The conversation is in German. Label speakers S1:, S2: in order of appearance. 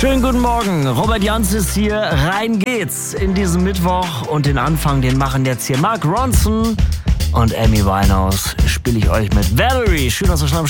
S1: Schönen guten Morgen, Robert Jans ist hier, rein geht's in diesen Mittwoch und den Anfang, den machen jetzt hier Mark Ronson und Amy Winehouse, spiele ich euch mit Valerie. Schön, dass ihr schon am